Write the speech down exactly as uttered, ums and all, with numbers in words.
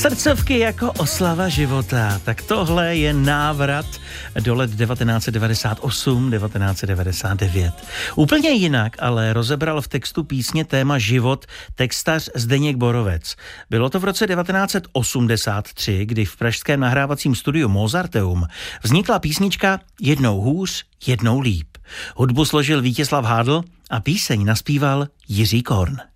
Srdcovky jako oslava života. Tak tohle je návrat do let devatenáct set devadesát osm devatenáct set devadesát devět. Úplně jinak ale rozebral v textu písně téma život textař Zdeněk Borovec. Bylo to v roce devatenáct set osmdesát tři, kdy v pražském nahrávacím studiu Mozarteum vznikla písnička Jednou hůř, jednou líp. Hudbu složil Vítězslav Hádl a píseň naspíval Jiří Korn.